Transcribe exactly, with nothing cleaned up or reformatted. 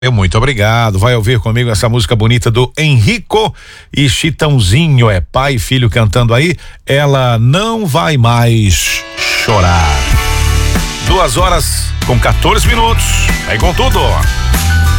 Eu muito obrigado. Vai ouvir comigo essa música bonita do Henrico e Chitãozinho, é pai e filho cantando aí. Ela não vai mais chorar. Duas horas com quatorze minutos. Aí com tudo.